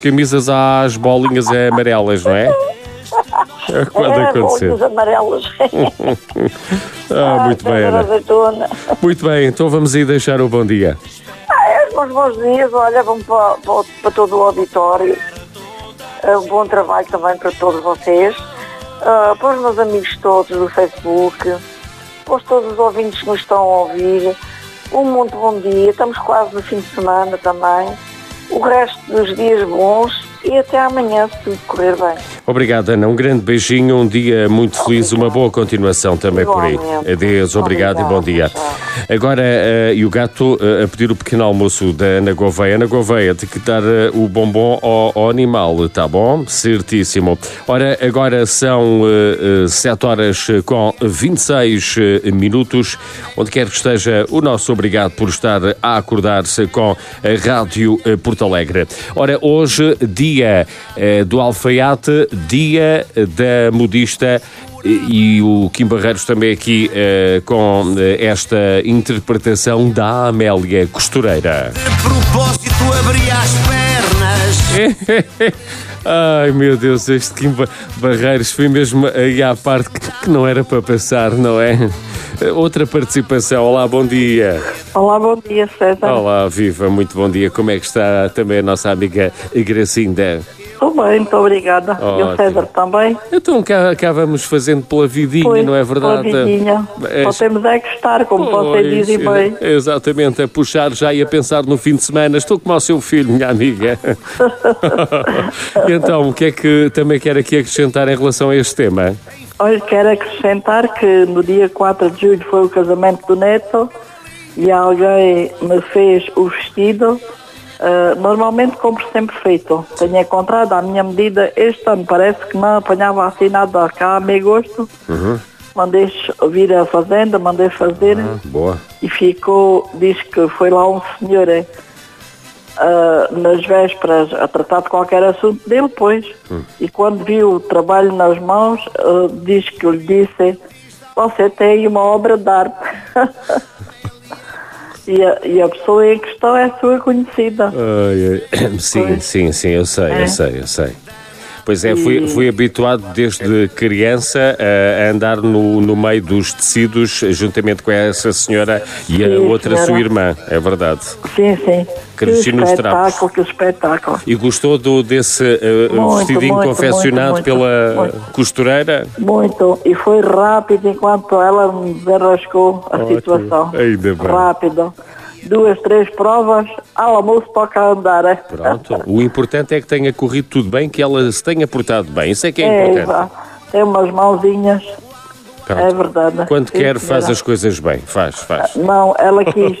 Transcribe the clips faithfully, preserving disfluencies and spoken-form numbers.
camisas às bolinhas amarelas, não é? É quando é, acontecer. Bolinhas amarelas. Ah, muito bem, Ana. Muito bem, então vamos aí deixar o bom dia. Ah, é, os bons, bons dias, olha, vamos para, para, para todo o auditório. Uh, um bom trabalho também para todos vocês. Uh, para os meus amigos todos do Facebook, para todos os ouvintes que nos estão a ouvir. Um muito bom dia, estamos quase no fim de semana também. O resto dos dias bons e até amanhã, se tudo correr bem. Obrigado, Ana. Um grande beijinho, um dia muito feliz, obrigado. Uma boa continuação também Igualmente. Por aí. Adeus, obrigado, obrigado e bom dia. Tchau. Agora, uh, e o gato uh, a pedir o pequeno almoço da Ana Gouveia. Ana Gouveia, tem que dar uh, o bombom ao, ao animal, tá bom? Certíssimo. Ora, agora são uh, uh, sete horas com vinte e seis uh, minutos. Onde quer que esteja, o nosso obrigado por estar a acordar-se com a Rádio uh, Porto Alegre. Ora, hoje, dia Dia eh, do alfaiate, dia da modista e, e o Kim Barreiros também aqui eh, com eh, esta interpretação da Amélia Costureira. A propósito, abri as pernas. Ai meu Deus, este Kim Barreiros foi mesmo aí à parte que, que não era para passar, não é? Outra participação. Olá, bom dia. Olá, bom dia, César. Olá, viva, muito bom dia. Como é que está também a nossa amiga Gracinda? Estou bem, muito obrigada. Ótimo. E o César também? Então cá, cá vamos fazendo pela vidinha, pois, não é verdade? Pela vidinha. É... Só temos é que estar, como pois, vocês dizem bem. Exatamente, a puxar já e a pensar no fim de semana. Estou como ao seu filho, minha amiga. E então, o que é que também quer aqui acrescentar em relação a este tema? Olha, quero acrescentar que no dia quatro de julho foi o casamento do neto e alguém me fez o vestido. Uh, normalmente compro sempre feito. Tenho encontrado à minha medida. Este ano parece que não apanhava assim nada cá a meio gosto. Uhum. Mandei vir à fazenda, mandei fazer. Ah, boa. E ficou, diz que foi lá um senhor uh, nas vésperas a tratar de qualquer assunto dele, pois. Uhum. E quando viu o trabalho nas mãos, uh, diz que eu lhe disse: você tem uma obra de arte. E a, e a pessoa em questão é sua conhecida. Ai, ai. Sim, pois. sim, sim, eu sei, é. eu sei, eu sei. Pois é, fui, fui habituado desde criança a andar no, no meio dos tecidos, juntamente com essa senhora e a sim, outra senhora. Sua irmã, é verdade. Sim, sim. Cresci nos trapos. Que espetáculo, que espetáculo. E gostou do, desse uh, muito, vestidinho muito, confeccionado muito, pela muito. costureira? Muito, e foi rápido enquanto ela me desarrascou a Ótimo. situação. Ainda bem. Rápido. Duas, três provas, almoço toca a andar. É? Pronto, o importante é que tenha corrido tudo bem, que ela se tenha portado bem, isso é que é, é importante. Exato. Tem umas mãozinhas, pronto. É verdade. Quando Sim, quer faz senhora. as coisas bem, faz, faz. Não, ela quis.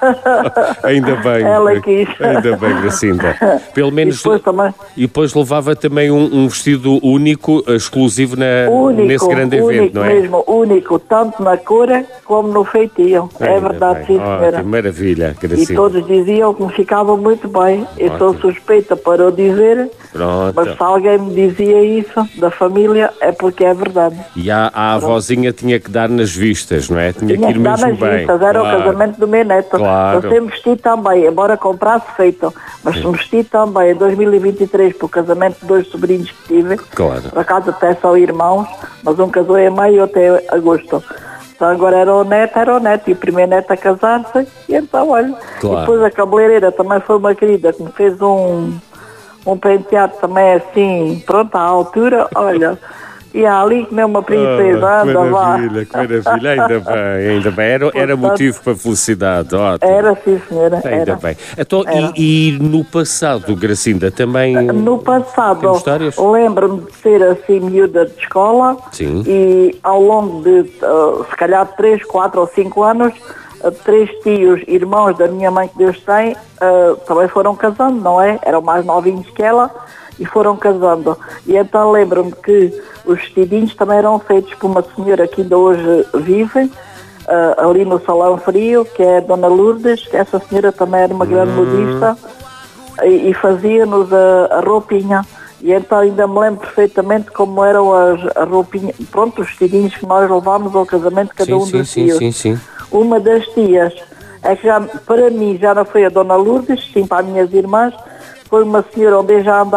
Ainda bem. Ela quis. Ainda bem, Gracinda. Pelo menos. E depois, também... e depois levava também um, um vestido único, exclusivo na, único, nesse grande evento, único não é? Mesmo, único, tanto na cor como no feitio. Ainda é verdade, bem. Sim, senhora. Ótimo, maravilha, Gracinda. E todos diziam que me ficava muito bem. Eu Ótimo. sou suspeita para o dizer. Pronto. Mas se alguém me dizia isso da família, é porque é verdade. E a, a avózinha tinha que dar nas vistas, não é? Tinha, tinha que ir que dar mesmo nas bem. vistas, era claro. O casamento do meu neto. Claro. Eu sempre vesti também, embora comprasse feito, mas Sim. vesti também em dois mil e vinte e três para o casamento de dois sobrinhos que tive. Claro. Por acaso até só irmãos, mas um casou em maio e outro em agosto. Então agora era o neto, era o neto, e o primeiro neto a casar-se, e então olha. Claro. E depois a cabeleireira também foi uma querida que me fez um, um penteado também assim, pronto, à altura, olha. E ali que nem uma princesa, oh, anda lá. Que maravilha, que maravilha, ainda bem, ainda bem. Era, era motivo para felicidade, ótimo. Era, sim, senhora. Ainda era. bem. Então, era. E, e no passado, Gracinda, também. No passado, lembro-me de ser assim miúda de escola. Sim. E ao longo de, uh, se calhar, três, quatro ou cinco anos, uh, três tios, irmãos da minha mãe que Deus tem, uh, também foram casando, não é? Eram mais novinhos que ela. E foram casando. E então lembro-me que os vestidinhos também eram feitos por uma senhora que ainda hoje vive, uh, ali no Salão Frio, que é a Dona Lourdes, que essa senhora também era uma grande hum. modista, e, e fazia-nos a, a roupinha. E então ainda me lembro perfeitamente como eram as a roupinhas, pronto, os vestidinhos que nós levámos ao casamento de cada sim, um sim, dos sim, tios. Sim, sim. Uma das tias, é que já, para mim já não foi a Dona Lourdes, sim para as minhas irmãs, foi uma senhora onde eu já andava